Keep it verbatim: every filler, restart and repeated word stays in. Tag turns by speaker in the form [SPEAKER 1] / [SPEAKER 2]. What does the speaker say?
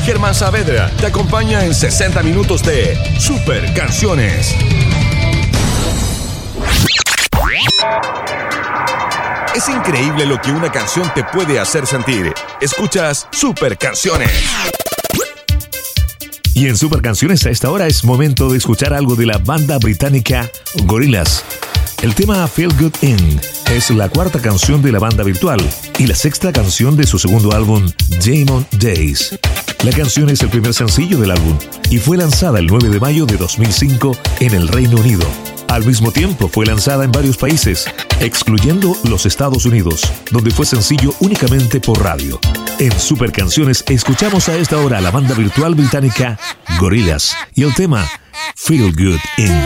[SPEAKER 1] Germán Saavedra te acompaña en sesenta minutos de Super Canciones. Es increíble lo que una canción te puede hacer sentir. Escuchas Super Canciones.
[SPEAKER 2] Y en Super Canciones a esta hora es momento de escuchar algo de la banda británica Gorillaz. El tema Feel Good In es la cuarta canción de la banda virtual y la sexta canción de su segundo álbum, Diamond Days. La canción es el primer sencillo del álbum y fue lanzada el nueve de mayo de dos mil cinco en el Reino Unido. Al mismo tiempo fue lanzada en varios países, excluyendo los Estados Unidos, donde fue sencillo únicamente por radio. En Super Canciones escuchamos a esta hora a la banda virtual británica Gorillaz y el tema Feel Good In.